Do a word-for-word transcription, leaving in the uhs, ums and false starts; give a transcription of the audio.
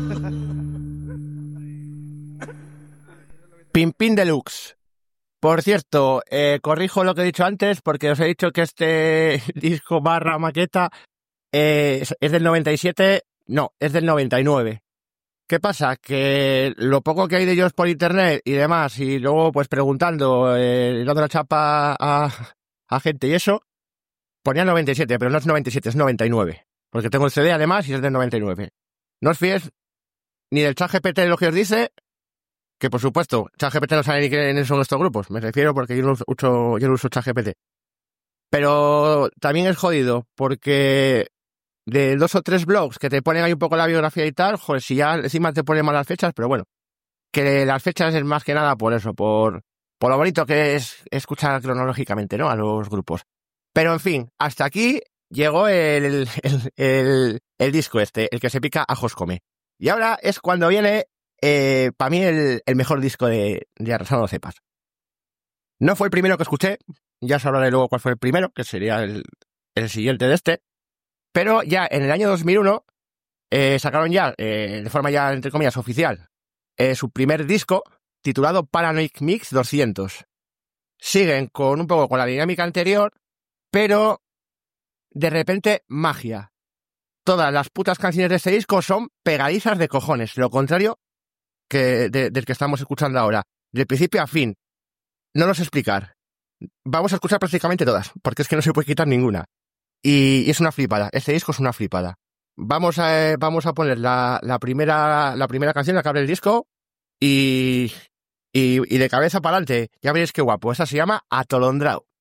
Pimpín Deluxe. Por cierto, eh, corrijo lo que he dicho antes porque os he dicho que este disco barra maqueta eh, es, es del noventa y siete, no, es del noventa y nueve. ¿Qué pasa? Que lo poco que hay de ellos por internet y demás, y luego pues preguntando, eh, dando la chapa a, a gente y eso, ponía noventa y siete, pero no es noventa y siete, es noventa y nueve. Porque tengo el C D además y es del noventa y nueve. No os fíes ni del ChatGPT de lo que os dice, que por supuesto, ChatGPT no sabe ni quiénes son estos grupos, me refiero porque yo no uso, yo no uso ChatGPT. Pero también es jodido, porque de dos o tres blogs que te ponen ahí un poco la biografía y tal, joder, si ya encima te ponen mal las fechas, pero bueno, que las fechas es más que nada por eso, por, por lo bonito que es escuchar cronológicamente, ¿no?, a los grupos. Pero en fin, hasta aquí llegó el, el, el, el disco este, el que se pica ajos come. Y ahora es cuando viene, eh, para mí, el, el mejor disco de, de Arrasando Cepas. No fue el primero que escuché, ya os hablaré luego cuál fue el primero, que sería el, el siguiente de este, pero ya en el año dos mil uno eh, sacaron ya, eh, de forma ya, entre comillas, oficial, eh, su primer disco, titulado Paranoid Mix doscientos. Siguen con un poco con la dinámica anterior, pero de repente magia. Todas las putas canciones de este disco son pegadizas de cojones, lo contrario que de, del que estamos escuchando ahora, de principio a fin. No lo sé explicar. Vamos a escuchar prácticamente todas, porque es que no se puede quitar ninguna. Y, y es una flipada, este disco es una flipada. Vamos a, eh, vamos a poner la, la, primera, la primera canción, la que abre el disco, y, y, y de cabeza para adelante, ya veréis qué guapo. Esa se llama Atolondrado.